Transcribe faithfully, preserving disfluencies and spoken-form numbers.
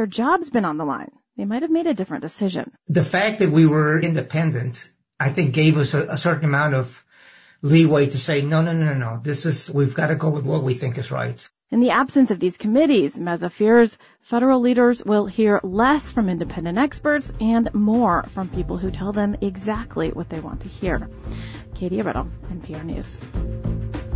their job's been on the line, they might have made a different decision. The fact that we were independent, I think, gave us a, a certain amount of leeway to say, no, no, no, no, no, this is, we've got to go with what we think is right. In the absence of these committees, Meza fears federal leaders will hear less from independent experts and more from people who tell them exactly what they want to hear. Katie Riddle, N P R News.